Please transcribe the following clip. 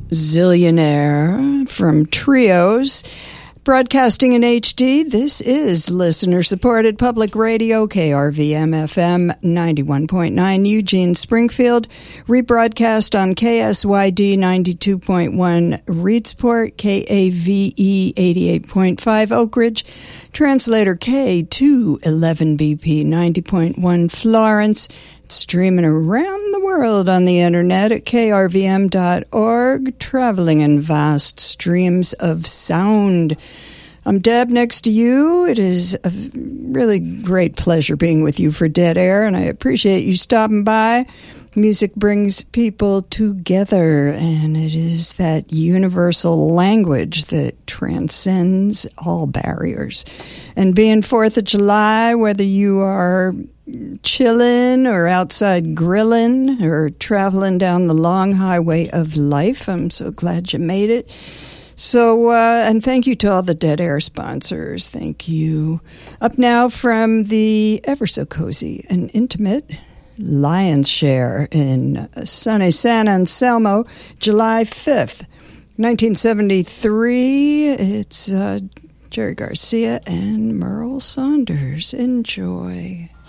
Zillionaire from Trios. Broadcasting in HD, this is listener-supported public radio, KRVM-FM 91.9, Eugene, Springfield. Rebroadcast on KSYD 92.1, Reedsport, KAVE 88.5, Oak Ridge. Translator K211BP 90.1, Florence. Streaming around the world on the internet at krvm.org, traveling in vast streams of sound. I'm Deb, next to you. It is a really great pleasure being with you for Dead Air, and I appreciate you stopping by. Music brings people together, and it is that universal language that transcends all barriers. And being 4th of July, whether you are chilling or outside grilling or traveling down the long highway of life, I'm so glad you made it. So, and thank you to all the Dead Air sponsors. Thank you. Up now from the ever so cozy and intimate Lion's Share in sunny San Anselmo, July 5th, 1973. It's Jerry Garcia and Merle Saunders. Enjoy.